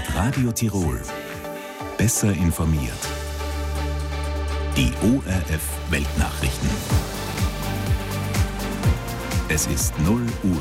Mit Radio Tirol. Besser informiert. Die ORF Weltnachrichten. Es ist 0 Uhr.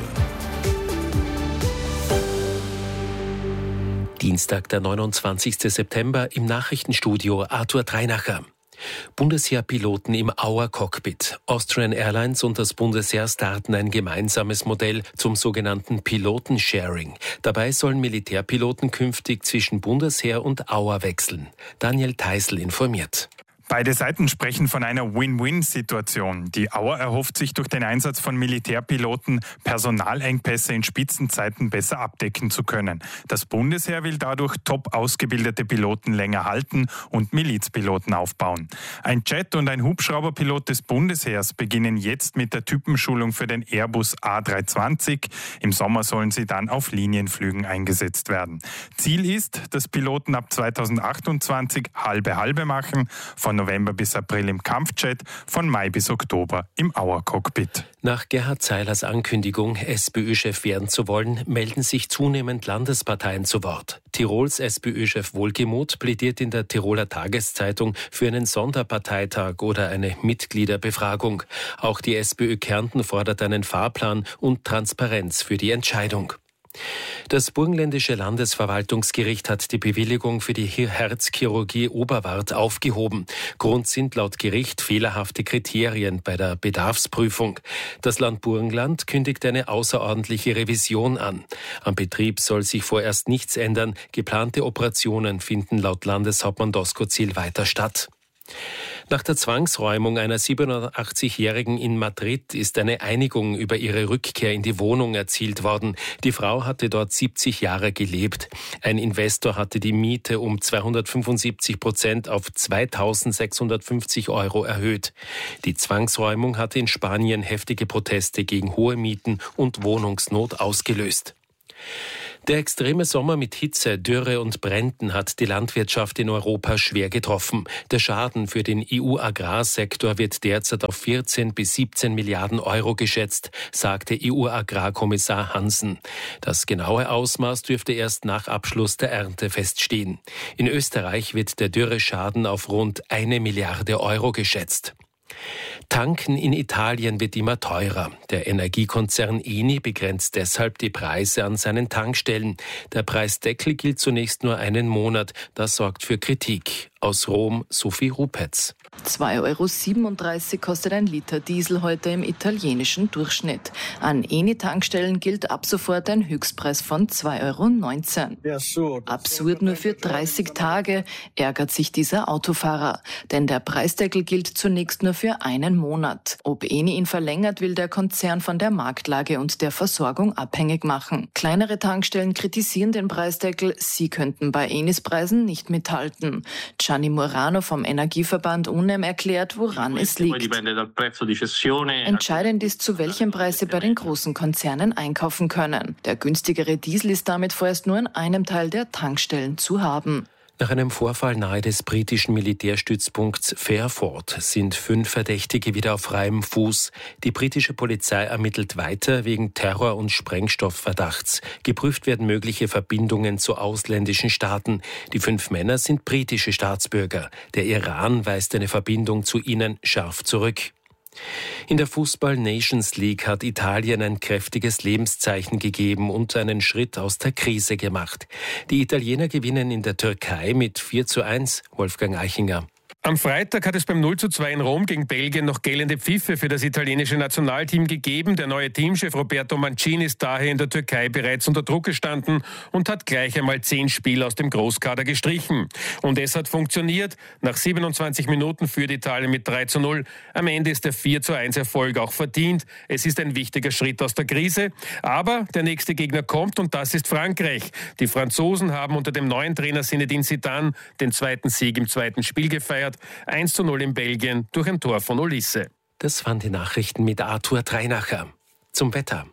Dienstag, der 29. September, im Nachrichtenstudio Arthur Dreinacher. Bundesheerpiloten im Auer-Cockpit. Austrian Airlines und das Bundesheer starten ein gemeinsames Modell zum sogenannten Pilotensharing. Dabei sollen Militärpiloten künftig zwischen Bundesheer und Auer wechseln. Daniel Teisel informiert. Beide Seiten sprechen von einer Win-Win-Situation. Die Auer erhofft sich durch den Einsatz von Militärpiloten, Personalengpässe in Spitzenzeiten besser abdecken zu können. Das Bundesheer will dadurch top ausgebildete Piloten länger halten und Milizpiloten aufbauen. Ein Jet- und ein Hubschrauberpilot des Bundesheers beginnen jetzt mit der Typenschulung für den Airbus A320. Im Sommer sollen sie dann auf Linienflügen eingesetzt werden. Ziel ist, dass Piloten ab 2028 halbe machen, von November bis April im Kampfjet, von Mai bis Oktober im Auer-Cockpit. Nach Gerhard Zeilers Ankündigung, SPÖ-Chef werden zu wollen, melden sich zunehmend Landesparteien zu Wort. Tirols SPÖ-Chef Wohlgemuth plädiert in der Tiroler Tageszeitung für einen Sonderparteitag oder eine Mitgliederbefragung. Auch die SPÖ Kärnten fordert einen Fahrplan und Transparenz für die Entscheidung. Das Burgenländische Landesverwaltungsgericht hat die Bewilligung für die Herzchirurgie Oberwart aufgehoben. Grund sind laut Gericht fehlerhafte Kriterien bei der Bedarfsprüfung. Das Land Burgenland kündigt eine außerordentliche Revision an. Am Betrieb soll sich vorerst nichts ändern. Geplante Operationen finden laut Landeshauptmann Doskozil weiter statt. Nach der Zwangsräumung einer 87-Jährigen in Madrid ist eine Einigung über ihre Rückkehr in die Wohnung erzielt worden. Die Frau hatte dort 70 Jahre gelebt. Ein Investor hatte die Miete um 275% auf 2.650 € erhöht. Die Zwangsräumung hatte in Spanien heftige Proteste gegen hohe Mieten und Wohnungsnot ausgelöst. Der extreme Sommer mit Hitze, Dürre und Bränden hat die Landwirtschaft in Europa schwer getroffen. Der Schaden für den EU-Agrarsektor wird derzeit auf 14 bis 17 Milliarden € geschätzt, sagte EU-Agrarkommissar Hansen. Das genaue Ausmaß dürfte erst nach Abschluss der Ernte feststehen. In Österreich wird der Dürreschaden auf rund 1 Milliarde € geschätzt. Tanken in Italien wird immer teurer. Der Energiekonzern Eni begrenzt deshalb die Preise an seinen Tankstellen. Der Preisdeckel gilt zunächst nur einen Monat. Das sorgt für Kritik. Aus Rom, Sophie Rupetz. 2,37 € kostet ein Liter Diesel heute im italienischen Durchschnitt. An Eni-Tankstellen gilt ab sofort ein Höchstpreis von 2,19 €. Absurd nur für 30 Tage, ärgert sich dieser Autofahrer. Denn der Preisdeckel gilt zunächst nur für einen Monat. Ob Eni ihn verlängert, will der Konzern von der Marktlage und der Versorgung abhängig machen. Kleinere Tankstellen kritisieren den Preisdeckel, sie könnten bei Enis Preisen nicht mithalten. Gianni Murano vom Energieverband UNEM erklärt, woran es liegt. Entscheidend ist, zu welchem Preis sie bei den großen Konzernen einkaufen können. Der günstigere Diesel ist damit vorerst nur an einem Teil der Tankstellen zu haben. Nach einem Vorfall nahe des britischen Militärstützpunkts Fairford sind 5 Verdächtige wieder auf freiem Fuß. Die britische Polizei ermittelt weiter wegen Terror- und Sprengstoffverdachts. Geprüft werden mögliche Verbindungen zu ausländischen Staaten. Die 5 Männer sind britische Staatsbürger. Der Iran weist eine Verbindung zu ihnen scharf zurück. In der Fußball-Nations League hat Italien ein kräftiges Lebenszeichen gegeben und einen Schritt aus der Krise gemacht. Die Italiener gewinnen in der Türkei mit 4:1. Wolfgang Eichinger. Am Freitag hat es beim 0:2 in Rom gegen Belgien noch gellende Pfiffe für das italienische Nationalteam gegeben. Der neue Teamchef Roberto Mancini ist daher in der Türkei bereits unter Druck gestanden und hat gleich einmal 10 Spieler aus dem Großkader gestrichen. Und es hat funktioniert. Nach 27 Minuten führt Italien mit 3:0. Am Ende ist der 4:1 Erfolg auch verdient. Es ist ein wichtiger Schritt aus der Krise. Aber der nächste Gegner kommt und das ist Frankreich. Die Franzosen haben unter dem neuen Trainer Zinedine Zidane den zweiten Sieg im zweiten Spiel gefeiert. 1:0 in Belgien durch ein Tor von Olise. Das waren die Nachrichten mit Arthur Dreinacher. Zum Wetter.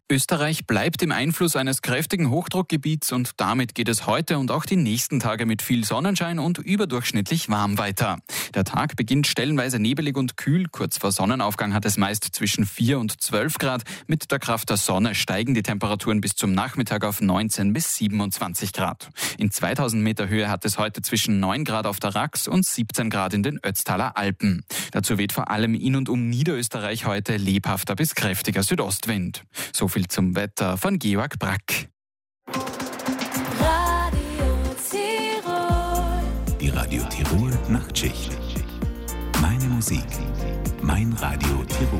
Österreich bleibt im Einfluss eines kräftigen Hochdruckgebiets und damit geht es heute und auch die nächsten Tage mit viel Sonnenschein und überdurchschnittlich warm weiter. Der Tag beginnt stellenweise nebelig und kühl. Kurz vor Sonnenaufgang hat es meist zwischen 4 und 12 Grad. Mit der Kraft der Sonne steigen die Temperaturen bis zum Nachmittag auf 19 bis 27 Grad. In 2000 Meter Höhe hat es heute zwischen 9 Grad auf der Rax und 17 Grad in den Ötztaler Alpen. Dazu weht vor allem in und um Niederösterreich heute lebhafter bis kräftiger Südostwind. So viel zum Wetter von Georg Brack. Die Radio Tirol Nachtschicht. Meine Musik, mein Radio Tirol.